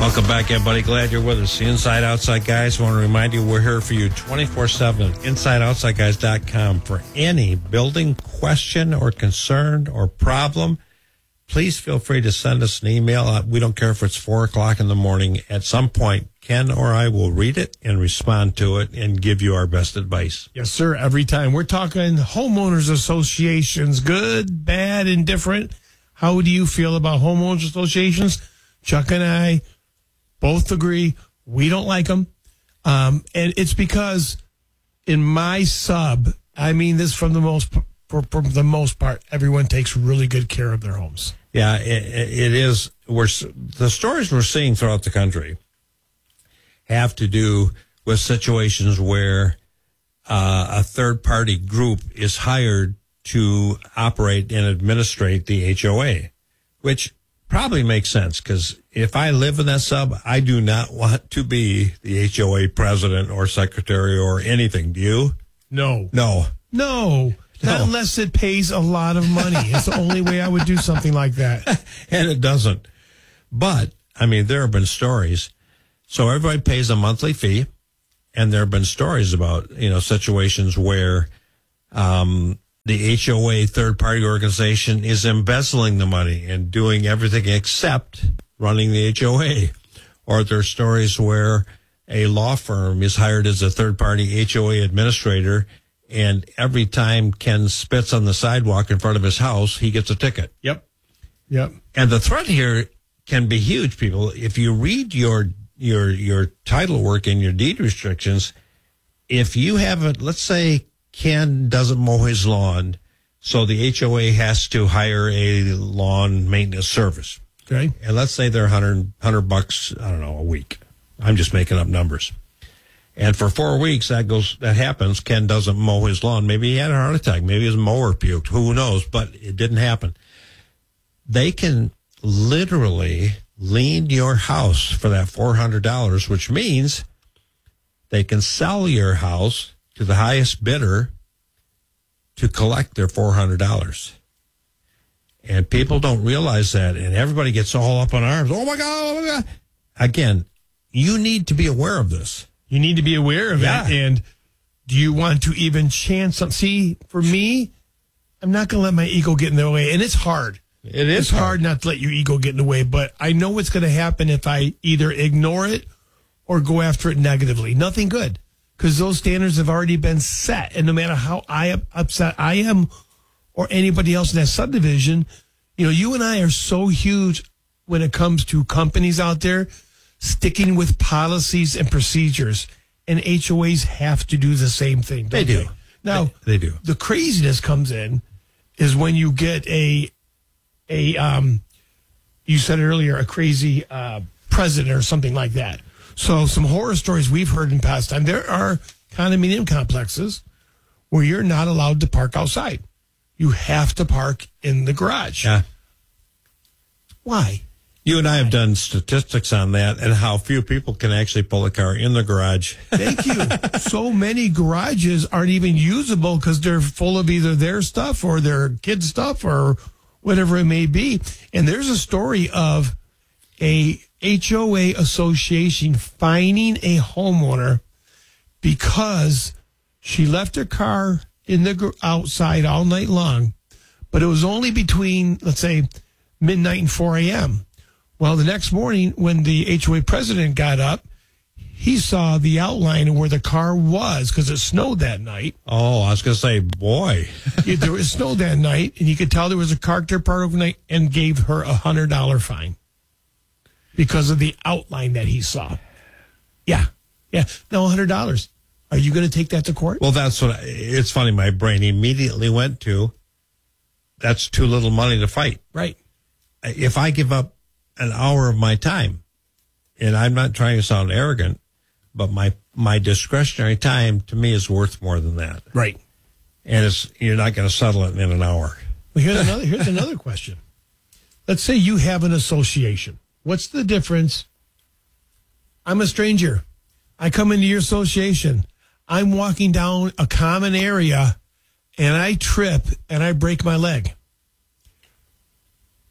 Welcome back, everybody. Glad you're with us. The Inside Outside Guys. I want to remind you we're here for you 24/7 at InsideOutsideGuys.com. For any building question or concern or problem, please feel free to send us an email. We don't care if it's 4 o'clock in the morning. At some point, Ken or I will read it and respond to it and give you our best advice. Yes, sir. Every time. We're talking homeowners associations, good, bad, indifferent. How do you feel about homeowners associations? Chuck and I both agree we don't like them. And it's because in my sub, I mean this from the most part, everyone takes really good care of their homes. Yeah, it is. The stories we're seeing throughout the country have to do with situations where a third-party group is hired to operate and administrate the HOA, which probably makes sense, because if I live in that sub, I do not want to be the HOA president or secretary or anything. Do you? No. No. Not unless it pays a lot of money. It's the only way I would do something like that. And it doesn't. But, I mean, there have been stories. So everybody pays a monthly fee, and there have been stories about, situations where the HOA third-party organization is embezzling the money and doing everything except running the HOA. Or there are stories where a law firm is hired as a third-party HOA administrator, and every time Ken spits on the sidewalk in front of his house, he gets a ticket. Yep. And the threat here can be huge, people. If you read your title work and your deed restrictions, if you haven't, let's say Ken doesn't mow his lawn, so the HOA has to hire a lawn maintenance service. Okay. And let's say they're $100, I don't know, a week. I'm just making up numbers. And for 4 weeks, that happens. Ken doesn't mow his lawn. Maybe he had a heart attack. Maybe his mower puked. Who knows? But it didn't happen. They can literally lien your house for that $400, which means they can sell your house to the highest bidder to collect their $400. And people don't realize that, and everybody gets all up on arms. Oh, my God. Again, you need to be aware of this. You need to be aware of it. And do you want to even chance something? See, for me, I'm not going to let my ego get in the way. And it's hard. It's hard not to let your ego get in the way. But I know what's going to happen if I either ignore it or go after it negatively. Nothing good. Because those standards have already been set. And no matter how upset I am or anybody else in that subdivision, you and I are so huge when it comes to companies out there sticking with policies and procedures, and HOAs have to do the same thing. They do. Now, they do. The craziness comes in is when you get you said earlier, a crazy president or something like that. So some horror stories we've heard in past time. There are condominium complexes where you're not allowed to park outside. You have to park in the garage. Yeah. Why? You and I have done statistics on that and how few people can actually pull a car in the garage. Thank you. So many garages aren't even usable because they're full of either their stuff or their kids' stuff or whatever it may be. And there's a story of a HOA association fining a homeowner because she left her car in the outside all night long, but it was only between, let's say, midnight and 4 a.m. Well, the next morning when the HOA president got up, he saw the outline of where the car was because it snowed that night. Oh, I was going to say, boy. There was snow that night, and you could tell there was a car there part overnight and gave her a $100 fine because of the outline that he saw. Yeah. No, $100. Are you going to take that to court? Well, it's funny. My brain immediately went to, that's too little money to fight. Right. If I give up an hour of my time, and I'm not trying to sound arrogant, but my discretionary time to me is worth more than that. Right. And you're not going to settle it in an hour. Well, here's another question. Let's say you have an association. What's the difference? I'm a stranger. I come into your association. I'm walking down a common area and I trip and I break my leg.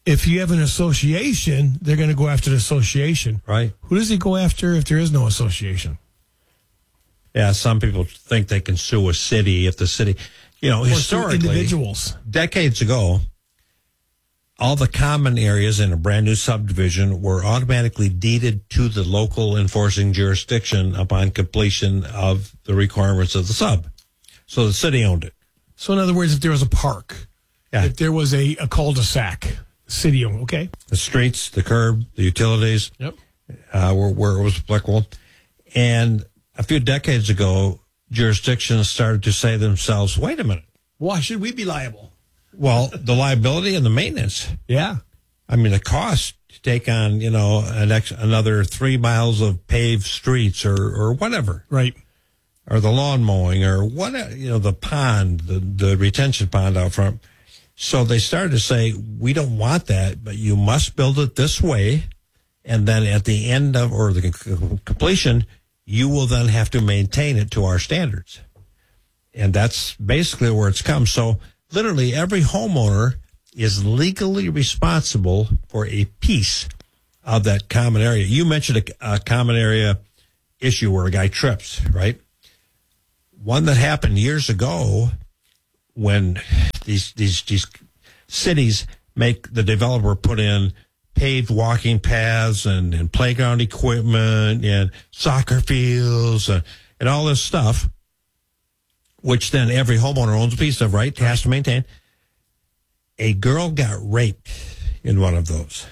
if you have an association, they're going to go after the association. Right. Who does he go after if there is no association? Yeah, some people think they can sue a city if the city, Or historically, individuals. decades ago, all the common areas in a brand new subdivision were automatically deeded to the local enforcing jurisdiction upon completion of the requirements of the sub. So the city owned it. So in other words, if there was a park, Yeah. if there was a cul-de-sac, city owned, okay? The streets, the curb, the utilities, Yep. where it was applicable. And a few decades ago, jurisdictions started to say to themselves, wait a minute. Why should we be liable? Well, the liability and the maintenance. Yeah. I mean, the cost to take on, another 3 miles of paved streets or whatever, Right. or the lawn mowing or whatever, the pond, the retention pond out front. So they started to say, we don't want that, but you must build it this way. And then at the end of, or the completion, you will then have to maintain it to our standards. And that's basically where it's come. So literally every homeowner is legally responsible for a piece of that common area. You mentioned a common area issue where a guy trips, right? One that happened years ago when these cities make the developer put in paved walking paths and playground equipment and soccer fields and all this stuff, which then every homeowner owns a piece of, right? Has to maintain. A girl got raped in one of those.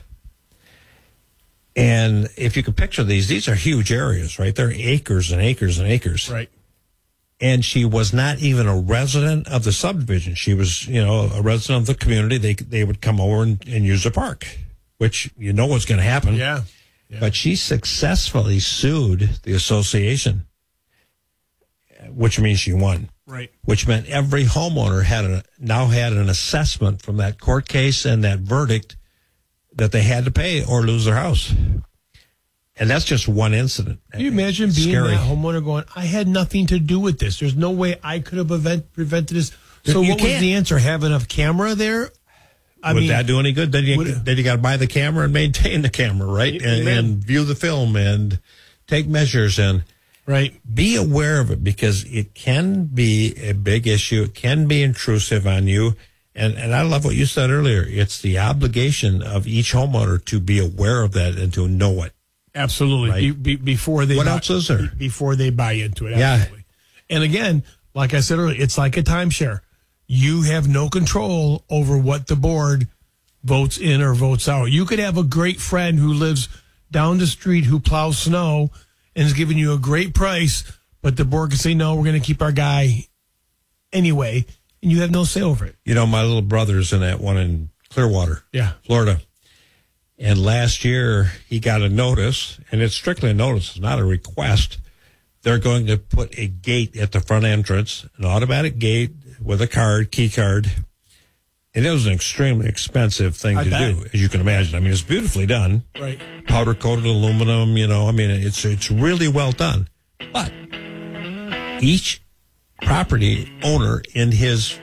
And if you can picture these are huge areas, right? They're acres and acres and acres. Right. And she was not even a resident of the subdivision. She was, a resident of the community. They would come over and use the park, which what's going to happen. Yeah. But she successfully sued the association, which means she won. Right. Which meant every homeowner now had an assessment from that court case and that verdict that they had to pay or lose their house. And that's just one incident. Can you imagine being Scary. that homeowner going, I had nothing to do with this. There's no way I could have prevented this. So You what was can't. the answer? Have enough camera there? Would that do any good? Then you got to buy the camera and maintain the camera, right? And view the film and take measures and right. be aware of it because it can be a big issue. It can be intrusive on you. And I love what you said earlier. It's the obligation of each homeowner to be aware of that and to know it. Absolutely. Right. Before they What else is there? Before they buy into it. Yeah. Absolutely. And again, like I said earlier, it's like a timeshare. You have no control over what the board votes in or votes out. You could have a great friend who lives down the street who plows snow and is giving you a great price, but the board can say, no, we're going to keep our guy anyway, and you have no say over it. My little brother's in that one in Clearwater, Florida. And last year he got a notice, and it's strictly a notice, it's not a request. They're going to put a gate at the front entrance, an automatic gate with a key card. And it was an extremely expensive thing to do, as you can imagine. I mean, it's beautifully done. Right. Powder coated aluminum, it's really well done. But each property owner in his,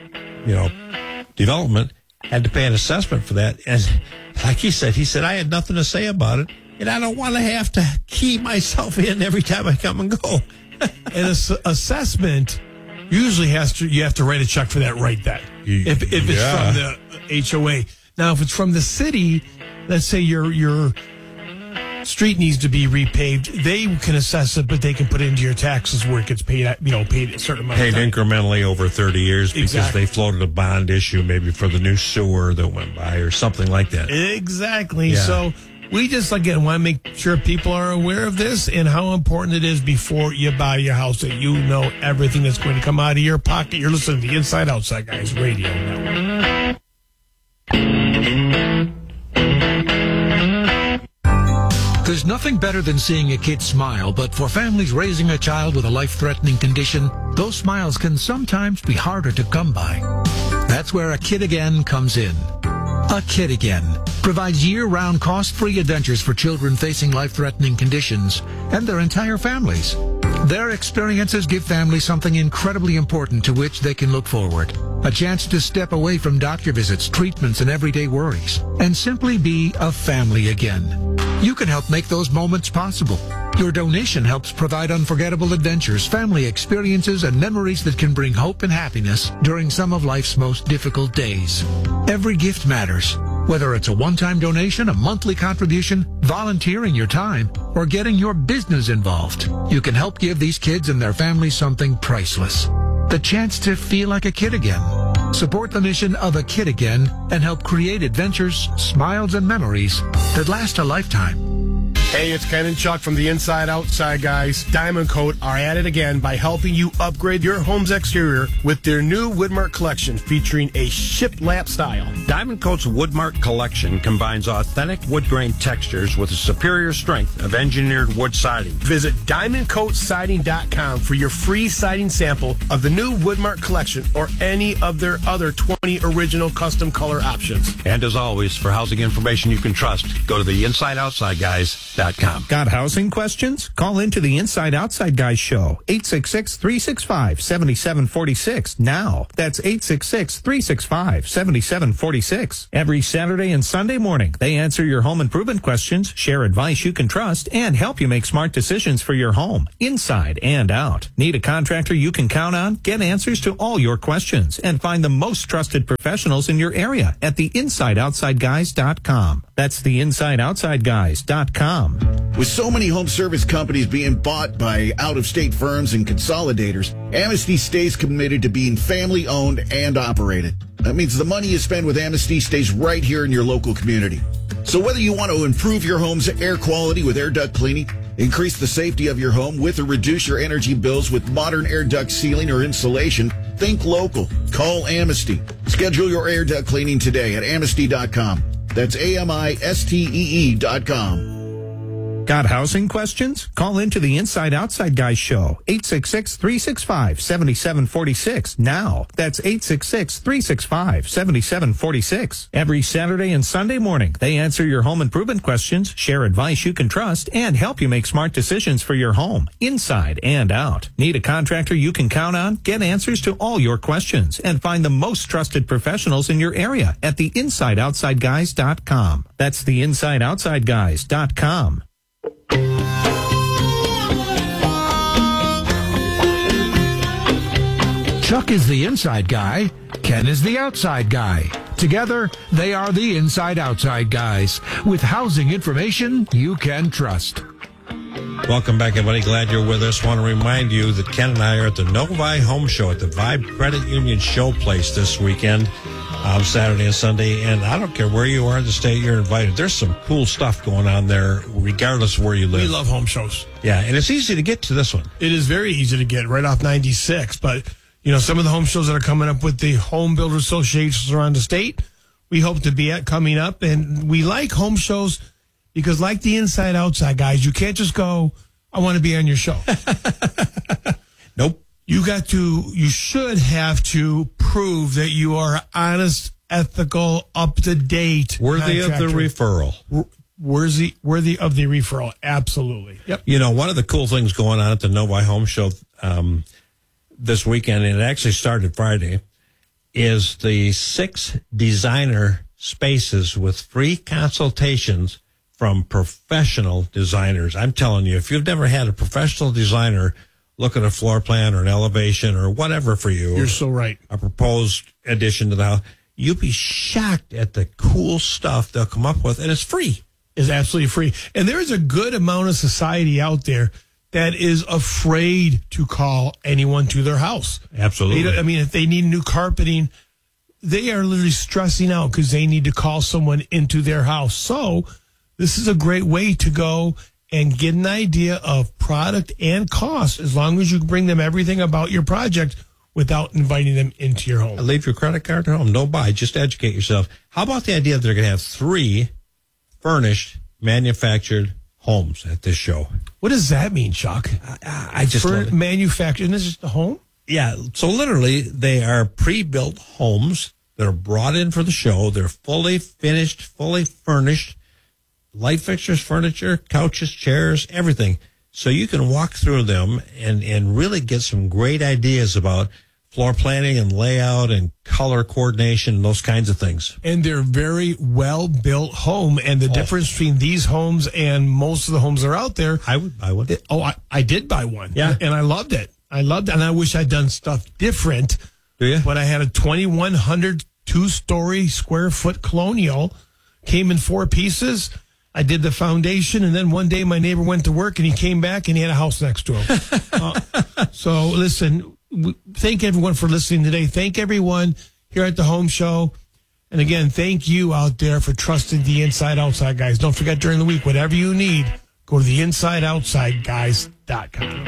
development had to pay an assessment for that. And like he said, I had nothing to say about it. And I don't want to have to key myself in every time I come and go. And assessment usually you have to write a check for that right then. If it's from the HOA. Now, if it's from the city, let's say your street needs to be repaved, they can assess it, but they can put it into your taxes where it gets paid paid a certain amount Paid of time. incrementally over 30 years because Exactly. they floated a bond issue maybe for the new sewer that went by or something like that. Exactly. Yeah. So we just, again, want to make sure people are aware of this and how important it is before you buy your house that you know everything that's going to come out of your pocket. You're listening to the Inside Outside Guys Radio Network. There's nothing better than seeing a kid smile, but for families raising a child with a life-threatening condition, those smiles can sometimes be harder to come by. That's where A Kid Again comes in. A Kid Again provides year-round cost-free adventures for children facing life-threatening conditions and their entire families. Their experiences give families something incredibly important to which they can look forward. A chance to step away from doctor visits, treatments, and everyday worries, and simply be a family again. You can help make those moments possible. Your donation helps provide unforgettable adventures, family experiences, and memories that can bring hope and happiness during some of life's most difficult days. Every gift matters. Whether it's a one-time donation, a monthly contribution, volunteering your time, or getting your business involved, you can help give these kids and their families something priceless. The chance to feel like a kid again. Support the mission of A Kid Again and help create adventures, smiles, and memories that last a lifetime. Hey, it's Ken and Chuck from the Inside Outside Guys. Diamond Coat are at it again by helping you upgrade your home's exterior with their new Woodmark collection featuring a shiplap style. Diamond Coat's Woodmark collection combines authentic wood grain textures with a superior strength of engineered wood siding. Visit DiamondCoatSiding.com for your free siding sample of the new Woodmark collection or any of their other 20 original custom color options. And as always, for housing information you can trust, go to the InsideOutsideGuys.com. Got housing questions? Call into the Inside Outside Guys show, 866-365-7746 now. That's 866-365-7746. Every Saturday and Sunday morning, they answer your home improvement questions, share advice you can trust, and help you make smart decisions for your home, inside and out. Need a contractor you can count on? Get answers to all your questions and find the most trusted professionals in your area at the InsideOutsideGuys.com. That's the InsideOutsideGuys.com. With so many home service companies being bought by out-of-state firms and consolidators, Amnesty stays committed to being family-owned and operated. That means the money you spend with Amnesty stays right here in your local community. So whether you want to improve your home's air quality with air duct cleaning, increase the safety of your home with or reduce your energy bills with modern air duct sealing or insulation, think local. Call Amnesty. Schedule your air duct cleaning today at amnesty.com. That's AMISTEE.com. Got housing questions? Call into the Inside Outside Guys show, 866-365-7746 now. That's 866-365-7746. Every Saturday and Sunday morning, they answer your home improvement questions, share advice you can trust, and help you make smart decisions for your home, inside and out. Need a contractor you can count on? Get answers to all your questions and find the most trusted professionals in your area at the InsideOutsideGuys.com. That's the InsideOutsideGuys.com. Chuck is the inside guy. Ken is the outside guy. Together, they are the Inside Outside Guys, with housing information you can trust. Welcome back, everybody. Glad you're with us. Want to remind you that Ken and I are at the Novi Home Show at the Vibe Credit Union Showplace this weekend, Saturday and Sunday. And I don't care where you are in the state, you're invited. There's some cool stuff going on there, regardless of where you live. We love home shows. Yeah, and it's easy to get to this one. It is very easy to get right off 96. But, you know, some of the home shows that are coming up with the home builder associations around the state, we hope to be at coming up. And we like home shows because, like the Inside Outside Guys, you can't just go, I want to be on your show. Nope. You should have to prove that you are honest, ethical, up to date, worthy of the referral. Worthy of the referral. Absolutely. Yep. You know, one of the cool things going on at the Novi Home Show this weekend, and it actually started Friday, is the 6 designer spaces with free consultations from professional designers. I'm telling you, if you've never had a professional designer look at a floor plan or an elevation or whatever for you, you're so right, a proposed addition to the house, you'll be shocked at the cool stuff they'll come up with, and it's free. It's absolutely free. And there is a good amount of society out there that is afraid to call anyone to their house. Absolutely. I mean, if they need new carpeting, they are literally stressing out because they need to call someone into their house. So this is a great way to go and get an idea of product and cost, as long as you bring them everything about your project without inviting them into your home. Leave your credit card at home. No buy. Just educate yourself. How about the idea that they're going to have 3 furnished, manufactured homes at this show? What does that mean, Chuck? I just love it. Manufactured, and this is the home? Yeah. So literally, they are pre-built homes that are brought in for the show. They're fully finished, fully furnished. Light fixtures, furniture, couches, chairs, everything. So you can walk through them and really get some great ideas about floor planning and layout and color coordination and those kinds of things. And they're very well built home. And the difference between these homes and most of the homes that are out there. I would buy one. I did buy one. Yeah. And I loved it. And I wish I'd done stuff different. Do you? But I had a 2,100 2-story square foot colonial, came in 4 pieces. I did the foundation, and then one day my neighbor went to work and he came back and he had a house next to him. So listen, thank everyone for listening today. Thank everyone here at the Home Show. And again, thank you out there for trusting the Inside Outside Guys. Don't forget during the week, whatever you need, go to theinsideoutsideguys.com.